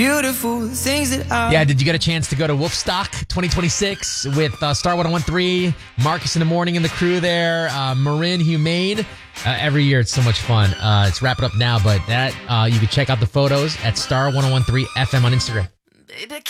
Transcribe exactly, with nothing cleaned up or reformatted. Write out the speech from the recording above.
Beautiful things that I... Yeah, did you get a chance to go to Wolfstock twenty twenty-six with uh, Star one oh one three, Marcus in the Morning and the crew there, uh, Marin Humane? Uh, every year it's so much fun. Uh, it's wrapping up now, but that uh, you can check out the photos at Star one oh one three F M on Instagram. Baby,